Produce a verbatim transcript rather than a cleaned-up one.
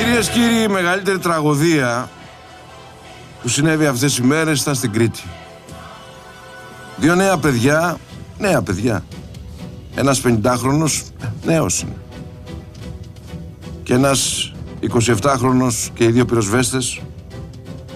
Κυρίες και κύριοι, η μεγαλύτερη τραγωδία που συνέβη αυτές τις ημέρες ήταν στην Κρήτη. Δύο νέα παιδιά, νέα παιδιά. Ένας πενηντάχρονος, νέος είναι. Και ένας εικοσιεπτάχρονος και οι δύο πυροσβέστες